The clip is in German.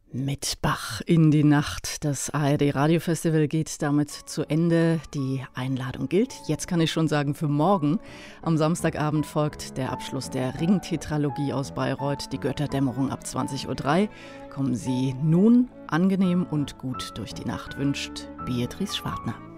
Mit Bach in die Nacht. Das ARD Radiofestival geht damit zu Ende. Die Einladung gilt, jetzt kann ich schon sagen, für morgen. Am Samstagabend folgt der Abschluss der Ringtetralogie aus Bayreuth, die Götterdämmerung ab 20:03 Uhr. Kommen Sie nun angenehm und gut durch die Nacht, wünscht Beatrice Schwartner.